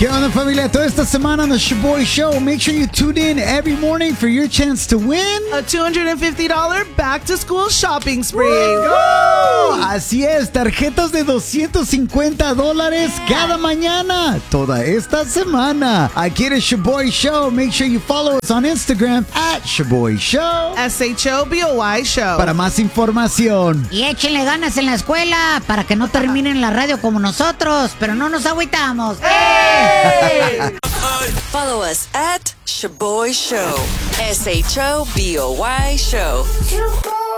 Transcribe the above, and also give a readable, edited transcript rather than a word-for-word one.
¿Qué onda, familia? Toda esta semana on the Shaboy Show. Make sure you tune in every morning for your chance to win a $250 back-to-school shopping spree. ¡Woo! Así es, tarjetas de $250 cada mañana, toda esta semana. Aquí en el Shaboy Show. Make sure you follow us on Instagram at Shaboy Show. SHOBOY Show. Para más información. Y échenle ganas en la escuela para que no terminen la radio como nosotros, pero no nos agüitamos. Hey! Follow us at Shaboy Show. SHOBOY Show.